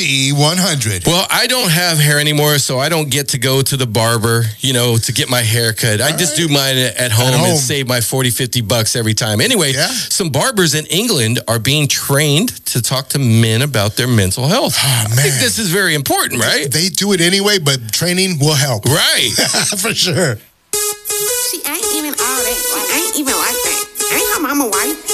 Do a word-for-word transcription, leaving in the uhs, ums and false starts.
C one hundred. Well, I don't have hair anymore, so I don't get to go to the barber, you know, to get my hair cut. I All just right. do mine at home, At home. and save my forty, fifty bucks every time. Anyway, Yeah. some barbers in England are being trained to talk to men about their mental health. Oh, I think man. this is very important, right? They do it anyway, but training will help. Right. For sure. She ain't even all that. Like, I ain't even like that. Ain't her mama white?